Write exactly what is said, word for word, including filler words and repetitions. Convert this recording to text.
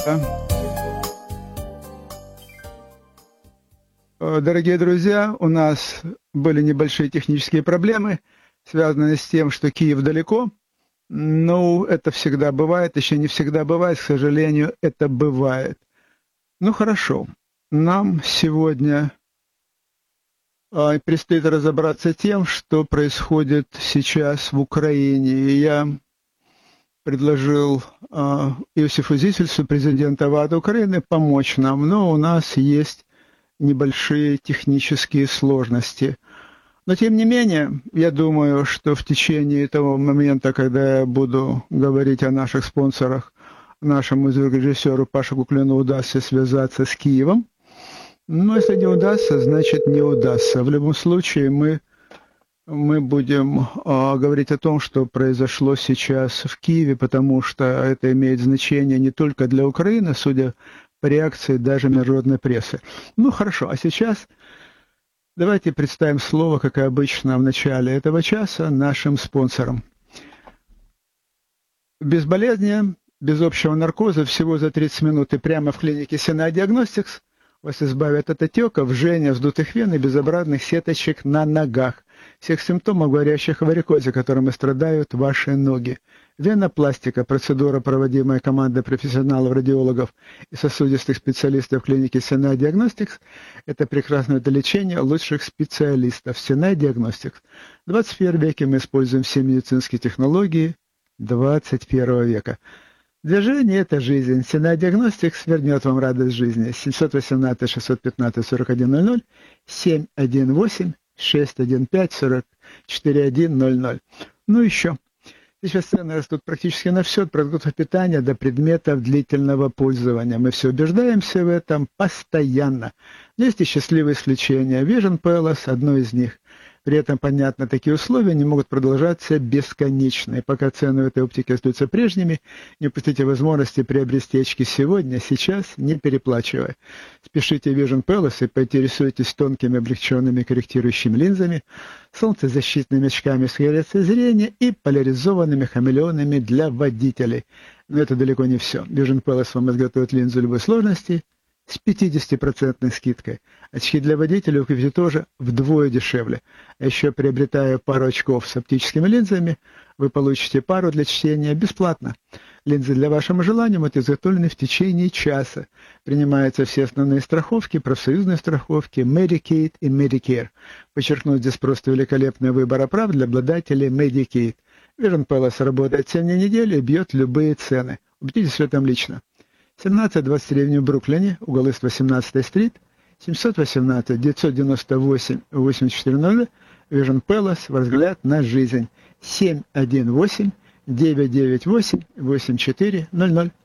Дорогие друзья, у нас были небольшие технические проблемы, связанные с тем, что Киев далеко. Ну, это всегда бывает, еще не всегда бывает, к сожалению, это бывает. Ну, хорошо. Нам сегодня а, предстоит разобраться тем, что происходит сейчас в Украине. И я предложил а, Иосифу Зисельсу, президенту ВАДА Украины, помочь нам, но у нас есть небольшие технические сложности. Но, тем не менее, я думаю, что в течение того момента, когда я буду говорить о наших спонсорах, нашему звукорежиссеру Паше Куклину удастся связаться с Киевом. Но если не удастся, значит не удастся. В любом случае мы, мы будем а, говорить о том, что произошло сейчас в Киеве, потому что это имеет значение не только для Украины, судя по реакции даже международной прессы. Ну хорошо, а сейчас давайте представим слово, как и обычно в начале этого часа, нашим спонсорам. Безболезненно, без общего наркоза, всего за тридцать минут и прямо в клинике Sinai Diagnostics вас избавят от отеков, жжения, вздутых вен и безобразных сеточек на ногах, всех симптомов говорящих о варикозе, которыми страдают ваши ноги. Венопластика, процедура, проводимая командой профессионалов-радиологов и сосудистых специалистов клиники Sinai Diagnostics, это прекрасное лечение лучших специалистов. Sinai Diagnostics. В двадцать первом веке мы используем все медицинские технологии двадцать первого века. Движение – это жизнь. Sinai Diagnostics вернет вам радость жизни. семь один восемь шесть один пять сорок один ноль ноль, семь один восемь шесть один пять сорок четыре один ноль ноль. Ну еще. Сейчас цены растут практически на все, от продуктов питания до предметов длительного пользования. Мы все убеждаемся в этом постоянно. Но есть и счастливые исключения. Vision Palace – одно из них. При этом, понятно, такие условия не могут продолжаться бесконечно. И пока цены в этой оптике остаются прежними, не упустите возможности приобрести очки сегодня, сейчас, не переплачивая. Спешите в Vision Palace и поинтересуйтесь тонкими облегченными корректирующими линзами, солнцезащитными очками с коррекцией зрения и поляризованными хамелеонами для водителей. Но это далеко не все. Vision Palace вам изготовит линзу любой сложности с пятидесятипроцентной скидкой. Очки для водителей вы купите тоже вдвое дешевле. А еще, приобретая пару очков с оптическими линзами, вы получите пару для чтения бесплатно. Линзы для вашего желания будут изготовлены в течение часа. Принимаются все основные страховки, профсоюзные страховки, Medicaid и Medicare. Подчеркну, здесь просто великолепный выбор прав для обладателей Medicaid. Vision Palace работает семь дней в неделю и бьет любые цены. Убедитесь в этом лично. семнадцать двадцать три в Бруклине, угол Ист восемнадцатая стрит, семь один восемь девять девять восемь восемь четыре ноль, Vision Palace, взгляд на жизнь, семь один восемь девять девять восемь восемь четыре ноль ноль.